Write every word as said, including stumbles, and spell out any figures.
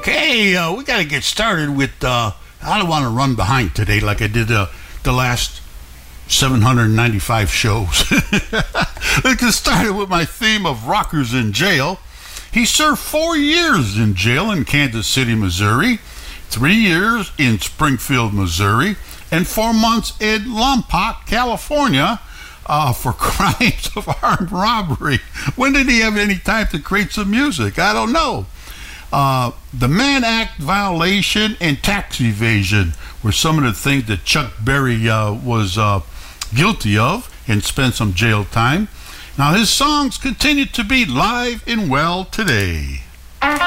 Okay, uh, we got to get started with. Uh, I don't want to run behind today like I did uh, the last seven hundred ninety-five shows. Let's get started with my theme of rockers in jail. He served four years in jail in Kansas City, Missouri, three years in Springfield, Missouri, and four months in Lompoc, California, uh, for crimes of armed robbery. When did he have any time to create some music? I don't know. Uh, the Mann Act violation and tax evasion were some of the things that Chuck Berry uh, was uh, guilty of and spent some jail time. Now, his songs continue to be live and well today.